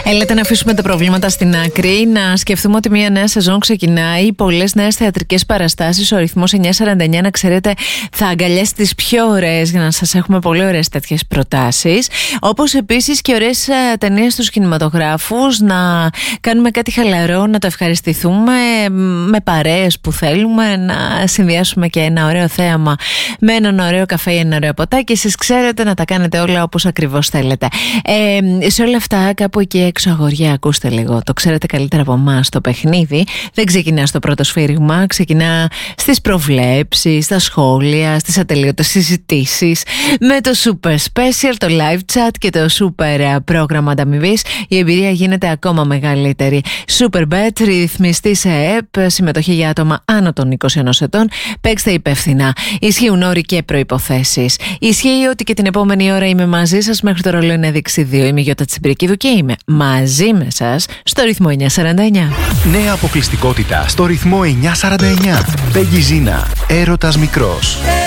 Έλετε να αφήσουμε τα προβλήματα στην άκρη, να σκεφτούμε ότι μια νέα σεζόν ξεκινάει, πολλές νέες θεατρικές παραστάσεις. Ο ρυθμός 949, να ξέρετε, θα αγκαλιάσει τις πιο ωραίες για να σας έχουμε πολύ ωραίες τέτοιες προτάσεις. Όπως επίσης και ωραίες ταινίες στους κινηματογράφους, να κάνουμε κάτι χαλαρό, να το ευχαριστηθούμε με παρέες που θέλουμε, να συνδυάσουμε και ένα ωραίο θέαμα με έναν ωραίο καφέ ή ένα ωραίο ποτάκι. Εσείς ξέρετε να τα κάνετε όλα όπως ακριβώς θέλετε. Σε όλα αυτά, κάπου εκεί έξω, αγοριά, ακούστε λίγο. Το ξέρετε καλύτερα από εμάς. Το παιχνίδι δεν ξεκινά στο πρώτο σφύριγμα, ξεκινά στις προβλέψεις, στα σχόλια, στις ατελείωτες συζητήσεις, με το super special, το live chat και το super πρόγραμμα ανταμοιβής. Η εμπειρία γίνεται ακόμα μεγαλύτερη. Superbet, ρυθμιστή σε ΕΕΠ, συμμετοχή για άτομα άνω των 21 ετών. Παίξτε υπεύθυνα. Ισχύουν όροι και προϋποθέσεις. Ισχύει ότι και την επόμενη ώρα είμαι μαζί σας μέχρι το ρολόι να δείξει 2. Είμαι η Γιώτα Τσιμπρικίδου και είμαι μαζί με σας στο ρυθμό 949. Νέα αποκλειστικότητα στο ρυθμό 949. Πέγγι Ζίνα, έρωτας μικρός.